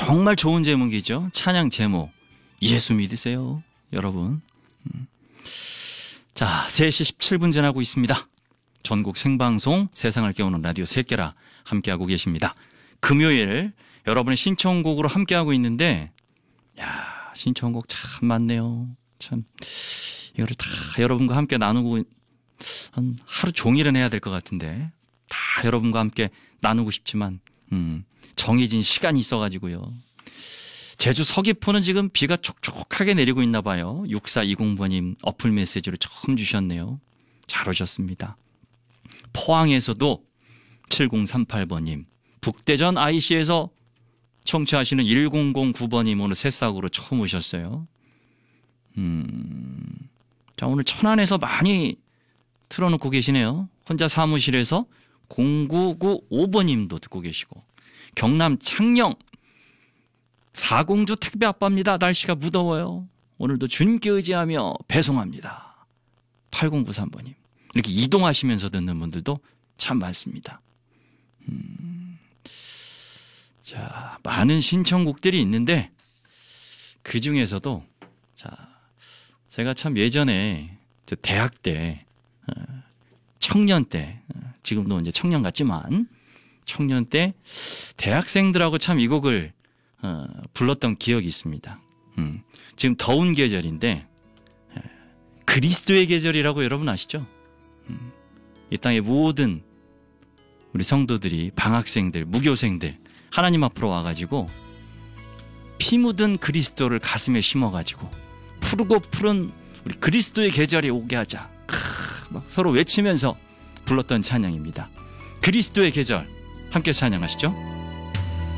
정말 좋은 제목이죠. 찬양 제목. 예수 믿으세요, 여러분. 자, 3시 17분 지나고 있습니다. 전국 생방송 세상을 깨우는 라디오 새끼라 함께하고 계십니다. 금요일 여러분의 신청곡으로 함께하고 있는데, 야, 신청곡 참 많네요. 참 이거를 다 여러분과 함께 나누고 한 하루 종일은 해야 될 것 같은데, 다 여러분과 함께 나누고 싶지만 정해진 시간이 있어가지고요. 제주 서귀포는 지금 비가 촉촉하게 내리고 있나 봐요. 6420번님 어플 메시지로 처음 주셨네요. 잘 오셨습니다. 포항에서도 7038번님, 북대전 IC에서 청취하시는 1009번님 오늘 새싹으로 처음 오셨어요. 자, 오늘 천안에서 많이 틀어놓고 계시네요. 혼자 사무실에서 0995번님도 듣고 계시고, 경남 창녕 사공주 택배 아빠입니다. 날씨가 무더워요. 오늘도 주님께 의지하며 배송합니다. 8093번님. 이렇게 이동하시면서 듣는 분들도 참 많습니다. 자, 많은 신청곡들이 있는데 그 중에서도, 자, 제가 참 예전에 대학 때, 청년 때, 지금도 이제 청년 같지만 청년 때 대학생들하고 참 이 곡을 불렀던 기억이 있습니다. 지금 더운 계절인데 그리스도의 계절이라고 여러분 아시죠? 이 땅의 모든 우리 성도들이, 방학생들, 무교생들 하나님 앞으로 와가지고 피 묻은 그리스도를 가슴에 심어가지고 푸르고 푸른 우리 그리스도의 계절이 오게 하자, 막 서로 외치면서 불렀던 찬양입니다. 그리스도의 계절 함께 찬양하시죠.